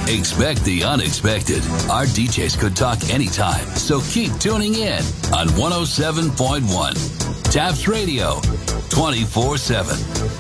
Expect the unexpected. Our DJs could talk anytime, so keep tuning in on 107.1 Taps Radio 24/7.